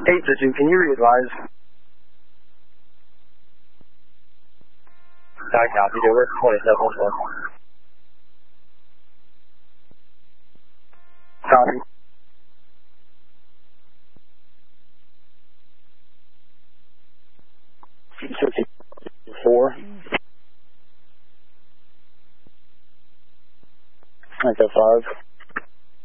8-2, can you re-advise? I copy, over 27-1. Copy. Four. Echo 5.